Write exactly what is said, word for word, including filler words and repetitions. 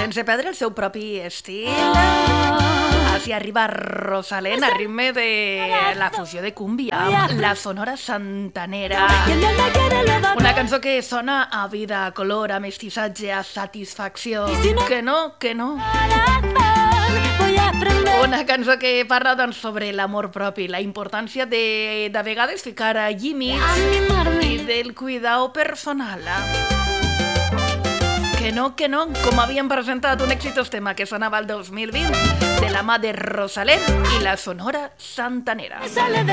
sense perdre el seu propi estil. Així arriba Rosalén a ritme de la fusió de cúmbia, la Sonora Santanera. Una cançó que sona a vida, a color, a mestissatge, a satisfacció. Que no, que no. Una cançó que parla doncs, sobre l'amor propi, la importància de, de vegades ficar límits i del cuidado personal. Que no, que no, com havíem presentat un exitós tema que sonava el dos mil vint de la mà de Rosalén i la Sonora Santanera.